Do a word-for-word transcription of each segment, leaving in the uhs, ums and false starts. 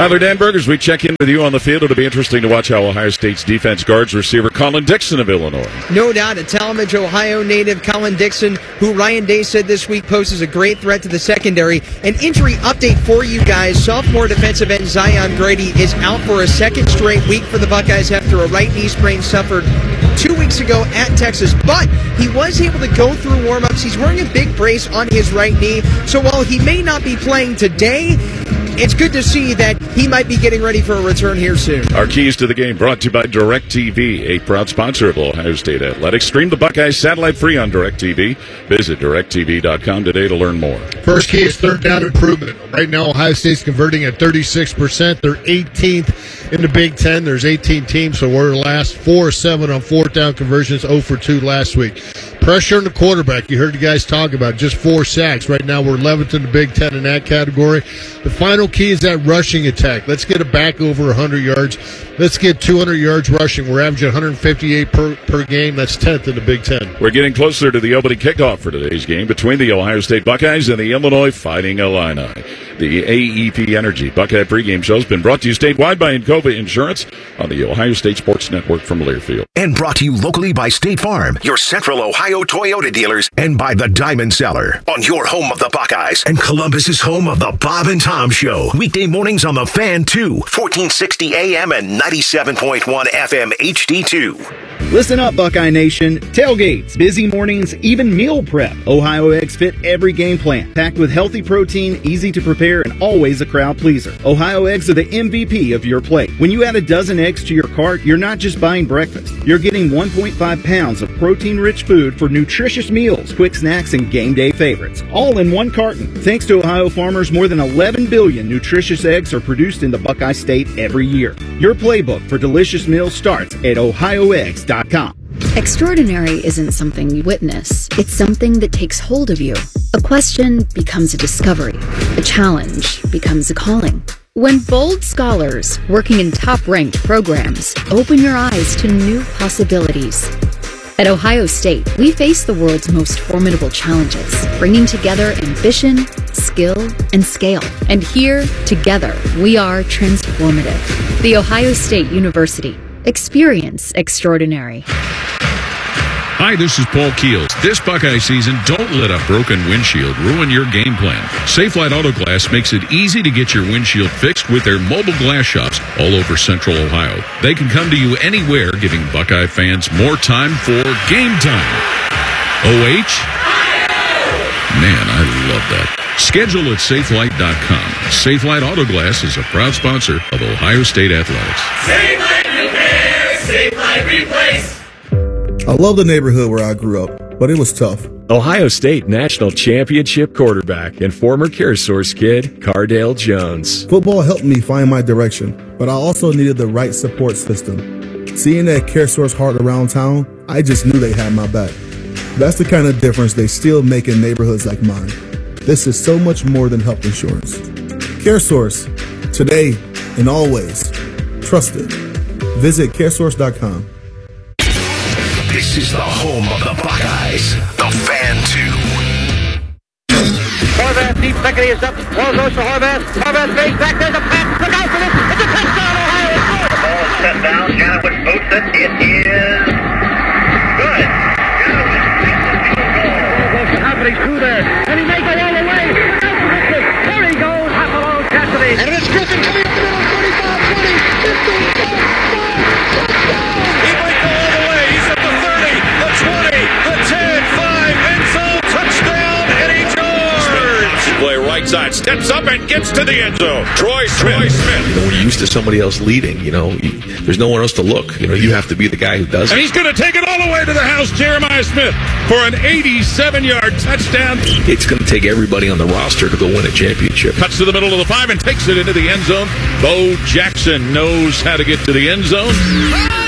Tyler Danberg, as we check in with you on the field, it'll be interesting to watch how Ohio State's defense guards receiver Colin Dixon of Illinois. No doubt, a Talmadge, Ohio native Colin Dixon, who Ryan Day said this week poses a great threat to the secondary. An injury update for you guys. Sophomore defensive end Zion Grady is out for a second straight week for the Buckeyes after a right knee sprain suffered two weeks ago at Texas. But he was able to go through warm-ups. He's wearing a big brace on his right knee. So while he may not be playing today, it's good to see that he might be getting ready for a return here soon. Our keys to the game brought to you by DirecTV, a proud sponsor of Ohio State Athletics. Stream the Buckeyes satellite free on DirecTV. Visit direct t v dot com today to learn more. First key is third down improvement. Right now, Ohio State's converting at thirty-six percent. They're eighteenth in the Big Ten. There's eighteen teams, so we're last four or seven on fourth down conversions, zero for two last week. Pressure on the quarterback. You heard the guys talk about just four sacks. Right now, we're eleventh in the Big Ten in that category. The final key is that rushing attack. Let's get it back over one hundred yards. Let's get two hundred yards rushing. We're averaging one hundred fifty-eight per, per game. That's tenth in the Big Ten. We're getting closer to the opening kickoff for today's game between the Ohio State Buckeyes and the Illinois Fighting Illini. The A E P Energy Buckeye pregame show has been brought to you statewide by Encova Insurance on the Ohio State Sports Network from Learfield. And brought to you locally by State Farm, your Central Ohio Toyota dealers, and by the Diamond Cellar, on your home of the Buckeyes and Columbus's home of the Bob and Tom Show. Weekday mornings on the Fan two, fourteen sixty A M and ninety-seven point one F M H D two. Listen up, Buckeye Nation. Tailgates, busy mornings, even meal prep. Ohio Eggs fit every game plan. Packed with healthy protein, easy to prepare, and always a crowd pleaser. Ohio Eggs are the M V P of your plate. When you add a dozen eggs to your cart, you're not just buying breakfast. You're getting one point five pounds of protein-rich food for nutritious meals, quick snacks, and game day favorites. All in one carton. Thanks to Ohio farmers, more than eleven billion nutritious eggs are produced in the Buckeye State every year. Your playbook for delicious meals starts at ohio eggs dot com. Extraordinary isn't something you witness. It's something that takes hold of you. A question becomes a discovery. A challenge becomes a calling. When bold scholars working in top-ranked programs open your eyes to new possibilities. At Ohio State, we face the world's most formidable challenges, bringing together ambition, skill, and scale. And here, together, we are transformative. The Ohio State University. Experience extraordinary. Hi, this is Paul Keels. This Buckeye season, don't let a broken windshield ruin your game plan. Safelite Auto Glass makes it easy to get your windshield fixed with their mobile glass shops all over Central Ohio. They can come to you anywhere, giving Buckeye fans more time for game time. O H? Man, I love that. Schedule at safelite dot com. Safelite Auto Glass is a proud sponsor of Ohio State Athletics. Safelite Repair, Safelite Replace. I love the neighborhood where I grew up, but it was tough. Ohio State National Championship quarterback and former CareSource kid, Cardale Jones. Football helped me find my direction, but I also needed the right support system. Seeing that CareSource heart around town, I just knew they had my back. That's the kind of difference they still make in neighborhoods like mine. This is so much more than health insurance. CareSource, today and always. Trusted. Visit care source dot com. This is the home of the Buckeyes, the Fan two. Horvath, deep second, he is up. Ball goes to Horvath. Horvath fades back. There's a pass. Look out for this. It's a touchdown, Ohio. The ball is set down. Janowitz boots it. It is good. Janowitz makes the field goal. Ball goes to Haffley through there. And he may go all the way. There he goes. Half a long Cassidy. And it's Griffin coming up the middle. thirty-five, twenty, fifteen, touchdown. He might go all the way. He's at the thirty, the twenty, the ten, five, end zone, touchdown, Eddie George. Play right side, steps up and gets to the end zone. Troy Smith. Troy Smith. You know, when you're used to somebody else leading, you know, you, there's no one else to look. You know, you have to be the guy who does it. And he's going to take it all the way to the house, Jeremiah Smith, for an eighty-seven-yard touchdown. It's going to take everybody on the roster to go win a championship. Cuts to the middle of the five and takes it into the end zone. Bo Jackson knows how to get to the end zone.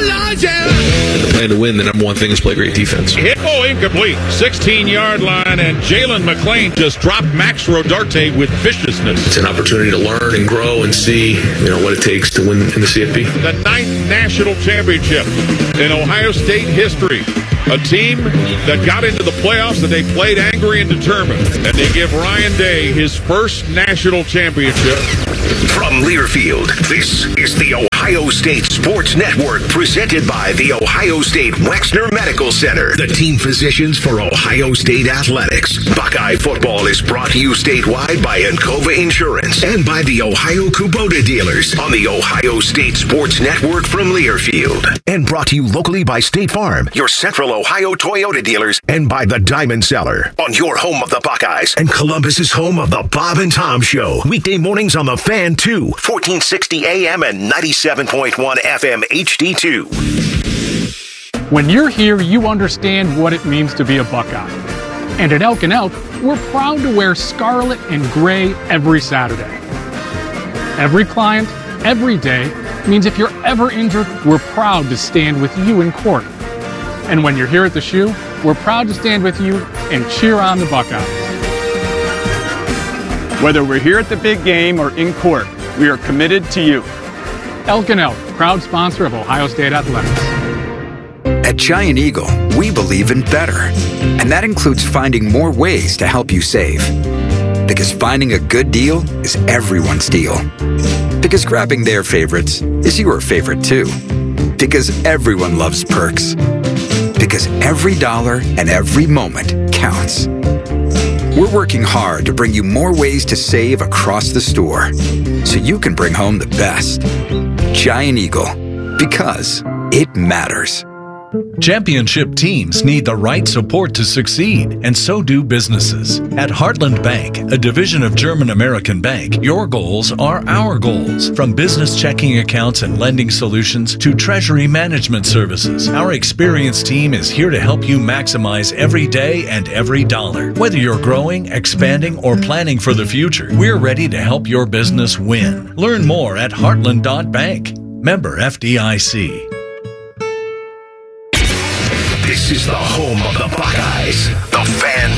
And the plan to win, the number one thing is play great defense. Hit, oh, incomplete. sixteen-yard line, and Jalen McLean just dropped Max Rodarte with viciousness. It's an opportunity to learn and grow and see, you know, what it takes to win in the C F P. The ninth national championship in Ohio State history. A team that got into the playoffs and they played angry and determined. And they give Ryan Day his first national championship. From Learfield, this is the Ohio State Sports Network, presented by the Ohio State Wexner Medical Center, the team physicians for Ohio State Athletics. Buckeye football is brought to you statewide by Encova Insurance and by the Ohio Kubota dealers on the Ohio State Sports Network from Learfield. And brought to you locally by State Farm, your Central Ohio Toyota dealers, and by the Diamond Cellar, on your home of the Buckeyes and Columbus's home of the Bob and Tom Show. Weekday mornings on the Fan two, fourteen sixty A M and ninety-seven point one F M H D two. When you're here, you understand what it means to be a Buckeye. And at Elk and Elk, we're proud to wear scarlet and gray every Saturday. Every client, every day, means if you're ever injured, we're proud to stand with you in court. And when you're here at the shoe, we're proud to stand with you and cheer on the Buckeyes. Whether we're here at the big game or in court, we are committed to you. Elk and Elk, proud sponsor of Ohio State Athletics. At Giant Eagle, we believe in better, and that includes finding more ways to help you save. Because finding a good deal is everyone's deal. Because grabbing their favorites is your favorite too. Because everyone loves perks. Because every dollar and every moment counts. We're working hard to bring you more ways to save across the store, so you can bring home the best. Giant Eagle, because it matters. Championship teams need the right support to succeed, and so do businesses. At Heartland Bank, a division of German American Bank, your goals are our goals. From business checking accounts and lending solutions to treasury management services, our experienced team is here to help you maximize every day and every dollar. Whether you're growing, expanding, or planning for the future, we're ready to help your business win. Learn more at heartland dot bank. Member F D I C. This is the home of the Buckeyes, the Fan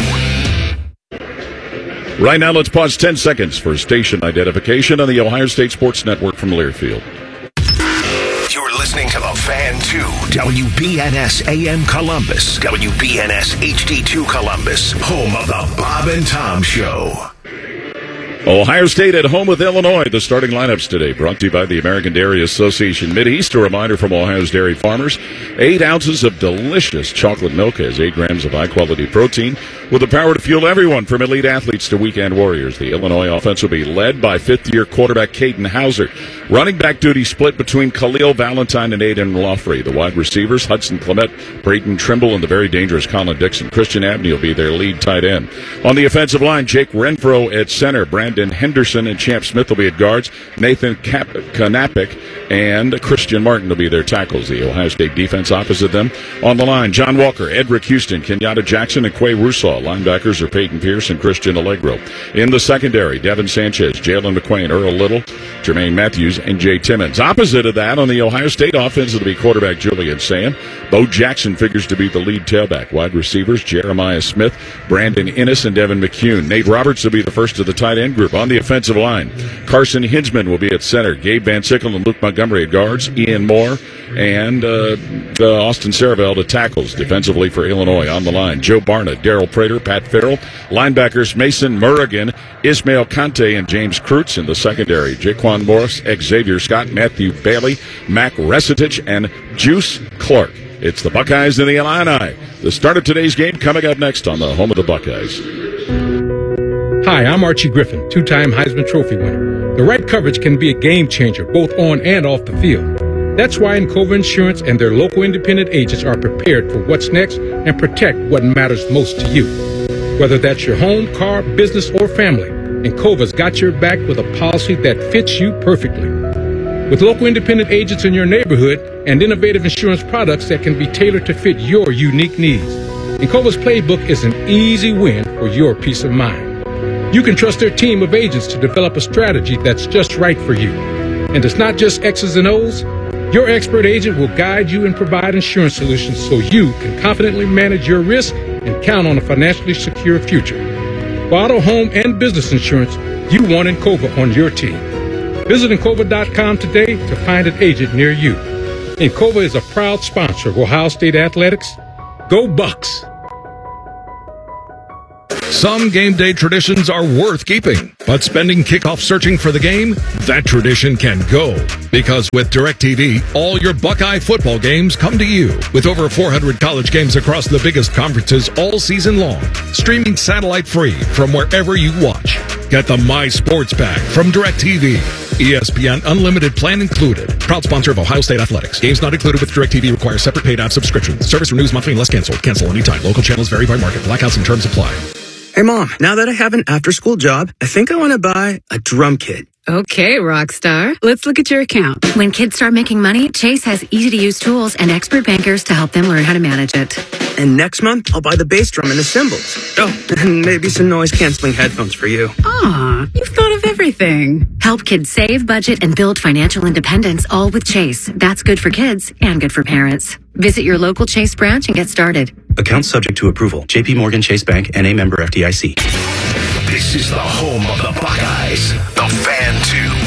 two. Right now, let's pause ten seconds for station identification on the Ohio State Sports Network from Learfield. You're listening to the Fan two, W B N S A M Columbus, W B N S H D two Columbus, home of the Bob and Tom Show. Ohio State at home with Illinois. The starting lineups today brought to you by the American Dairy Association Mideast. A reminder from Ohio's dairy farmers, eight ounces of delicious chocolate milk has eight grams of high-quality protein with the power to fuel everyone from elite athletes to weekend warriors. The Illinois offense will be led by fifth-year quarterback Caden Hauser. Running back duty split between Khalil Valentine and Aiden Loffrey. The wide receivers, Hudson Clement, Brayton Trimble, and the very dangerous Colin Dixon. Christian Abney will be their lead tight end. On the offensive line, Jake Renfro at center. Brandon Henderson and Champ Smith will be at guards. Nathan Cap- Kanapik and Christian Martin will be their tackles. The Ohio State defense opposite them. On the line, John Walker, Edric Houston, Kenyatta Jackson, and Quay Russaw. Linebackers are Peyton Pierce and Christian Allegro. In the secondary, Devin Sanchez, Jalen McQuain, Earl Little, Jermaine Matthews, and Jay Timmons. Opposite of that, on the Ohio State offense, it'll be quarterback Julian Sam. Bo Jackson figures to be the lead tailback. Wide receivers, Jeremiah Smith, Brandon Innes, and Devin McCune. Nate Roberts will be the first of the tight end group. On the offensive line, Carson Hinzman will be at center. Gabe Van Sickle and Luke Montgomery at guards. Ian Moore and uh, uh, Austin Saraveld at tackles. Defensively for Illinois, on the line, Joe Barna, Daryl Prater, Pat Farrell. Linebackers, Mason Murrigan, Ismail Kante, and James Kreutz. In the secondary, Jaquan Morris, Xavier Scott, Matthew Bailey, Mac Resitich, and Juice Clark. It's the Buckeyes and the Illini. The start of today's game coming up next on the home of the Buckeyes. Hi, I'm Archie Griffin, two-time Heisman Trophy winner. The right coverage can be a game changer, both on and off the field. That's why Encova Insurance and their local independent agents are prepared for what's next and protect what matters most to you. Whether that's your home, car, business, or family, Encova's got your back with a policy that fits you perfectly. With local independent agents in your neighborhood and innovative insurance products that can be tailored to fit your unique needs, Encova's playbook is an easy win for your peace of mind. You can trust their team of agents to develop a strategy that's just right for you. And it's not just X's and O's, Your expert agent will guide you and provide insurance solutions so you can confidently manage your risk and count on a financially secure future. For auto, home, and business insurance, you want Encova on your team. Visit Encova dot com today to find an agent near you. Encova is a proud sponsor of Ohio State Athletics. Go Bucks! Some game day traditions are worth keeping, but spending kickoff searching for the game, that tradition can go. Because with DirecTV, all your Buckeye football games come to you. With over four hundred college games across the biggest conferences all season long, streaming satellite free from wherever you watch. Get the My Sports Pack from DirecTV. E S P N Unlimited plan included. Proud sponsor of Ohio State Athletics. Games not included with DirecTV require separate paid app subscription. Service renews monthly unless canceled. Cancel anytime. Local channels vary by market. Blackouts and terms apply. Hey, Mom, now that I have an after-school job, I think I want to buy a drum kit. Okay, Rockstar. Let's look at your account. When kids start making money, Chase has easy-to-use tools and expert bankers to help them learn how to manage it. And next month, I'll buy the bass drum and the cymbals. Oh, and maybe some noise-canceling headphones for you. Aw, you've thought of everything. Help kids save, budget, and build financial independence, all with Chase. That's good for kids and good for parents. Visit your local Chase branch and get started. Account subject to approval. J P Morgan Chase Bank, N A member F D I C. This is the home of the Buckeyes, the Fan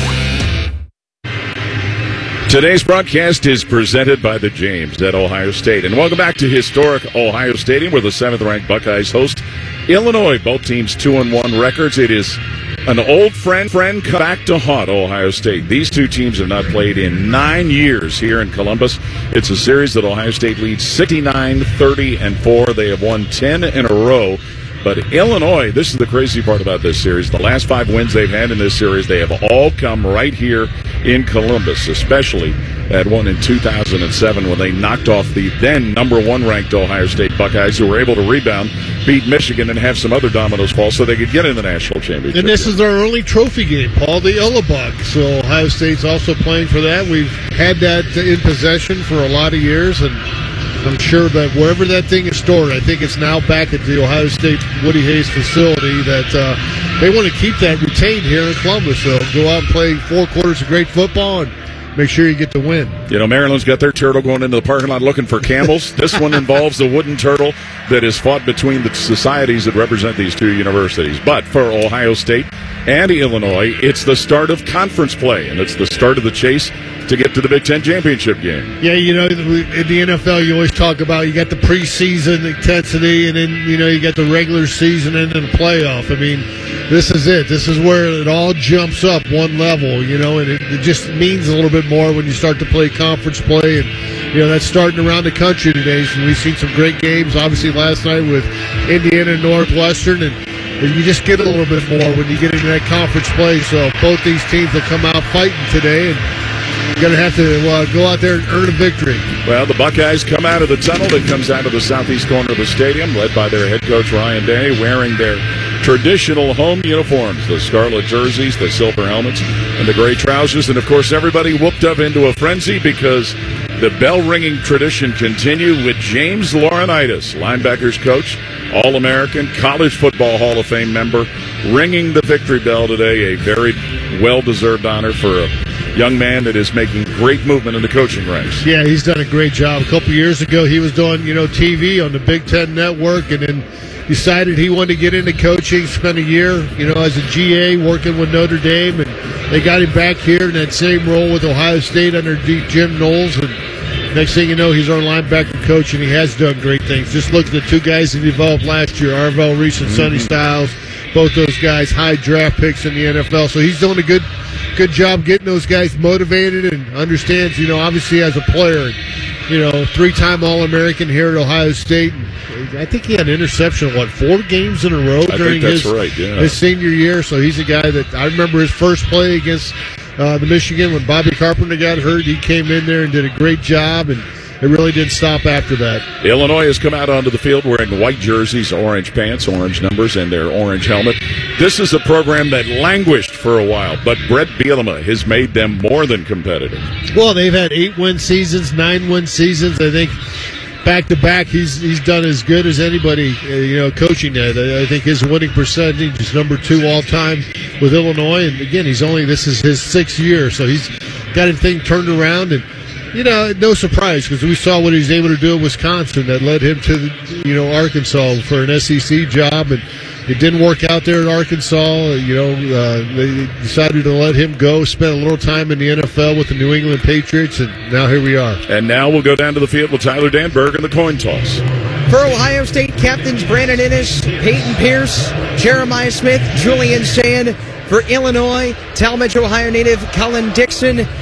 two. Today's broadcast is presented by the James at Ohio State. And welcome back to historic Ohio Stadium, where the seventh-ranked Buckeyes host Illinois. Both teams two and one records. It is an old friend, friend come back to haunt Ohio State. These two teams have not played in nine years here in Columbus. It's a series that Ohio State leads sixty-nine, thirty, and four. They have won ten in a row. But Illinois, this is the crazy part about this series. The last five wins they've had in this series, they have all come right here in Columbus, especially that one in two thousand seven when they knocked off the then number one ranked Ohio State Buckeyes, who were able to rebound, beat Michigan, and have some other dominoes fall so they could get in the national championship. And this is their only trophy game, Paul, the Illabug. So Ohio State's also playing for that. We've had that in possession for a lot of years, and I'm sure that wherever that thing is stored, I think it's now back at the Ohio State Woody Hayes facility, that uh, they want to keep that retained here in Columbus. So go out and play four quarters of great football and make sure you get the win. You know, Maryland's got their turtle going into the parking lot looking for camels. This one involves a wooden turtle that is fought between the societies that represent these two universities. But for Ohio State and Illinois, it's the start of conference play, and it's the start of the chase to get to the Big Ten championship game. Yeah, you know, in the N F L, you always talk about you got the preseason intensity, and then, you know, you got the regular season and then the playoff. I mean, this is it. This is where it all jumps up one level, you know, and it, it just means a little bit more when you start to play conference play. And, you know, that's starting around the country today. So we've seen some great games, obviously, last night with Indiana and Northwestern, and you just get a little bit more when you get into that conference play. So both these teams will come out fighting today, and you're going to have to uh, go out there and earn a victory. Well, the Buckeyes come out of the tunnel that comes out of the southeast corner of the stadium, led by their head coach Ryan Day, wearing their traditional home uniforms, the scarlet jerseys, the silver helmets, and the gray trousers. And, of course, everybody whooped up into a frenzy because the bell-ringing tradition continued with James Laurinaitis, linebackers coach, All-American, College Football Hall of Fame member, ringing the victory bell today, a very well-deserved honor for a young man that is making great movement in the coaching ranks. Yeah, he's done a great job. A couple years ago, he was doing, you know, T V on the Big Ten Network, and then decided he wanted to get into coaching, spent a year, you know, as a G A working with Notre Dame, and they got him back here in that same role with Ohio State under Jim Knowles, and next thing you know, he's our linebacker coach, and he has done great things. Just look at the two guys he developed last year, Arvell Reese and Sonny mm-hmm. Styles. Both those guys, high draft picks in the N F L. So he's doing a good good job getting those guys motivated, and understands, you know, obviously as a player, you know, three-time All-American here at Ohio State. I think he had an interception, what, four games in a row I during think that's his, right, yeah. his senior year. So he's a guy that I remember his first play against uh, the Michigan when Bobby Carpenter got hurt. He came in there and did a great job, and it really didn't stop after that. Illinois has come out onto the field wearing white jerseys, orange pants, orange numbers, and their orange helmet. This is a program that languished for a while, but Brett Bielema has made them more than competitive. Well, they've had eight-win seasons, nine-win seasons. I think back-to-back, he's he's done as good as anybody, uh, you know, coaching that. I, I think his winning percentage is number two all-time with Illinois. And, again, he's only – this is his sixth year, so he's got everything turned around. And You know, no surprise because we saw what he was able to do in Wisconsin that led him to, the, you know, Arkansas for an S E C job, and it didn't work out there in Arkansas. You know, uh, they decided to let him go, spent a little time in the N F L with the New England Patriots, and now here we are. And now we'll go down to the field with Tyler Danberg in the coin toss. For Ohio State, captains Brandon Inniss, Peyton Pierce, Jeremiah Smith, Julian Sand. For Illinois, Talmadge, Ohio native Cullen Dixon,